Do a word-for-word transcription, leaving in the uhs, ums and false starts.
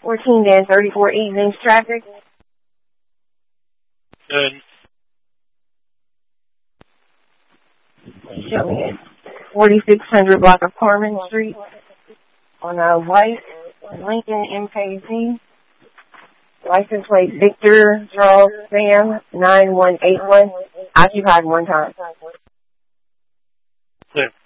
fourteen dash thirty-four evenings traffic. Good. Show me it. forty-six hundred block of Carmen Street on a white Lincoln M K Z. License plate Victor Charles Sam nine one eight one. Occupied one time. Clear.